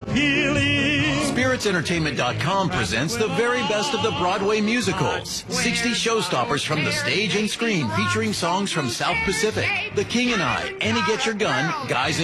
appealing. SpiritsEntertainment.com presents the very best of the Broadway musicals. 60 showstoppers from the stage and screen featuring songs from South Pacific, The King and I, Annie Get Your Gun, Guys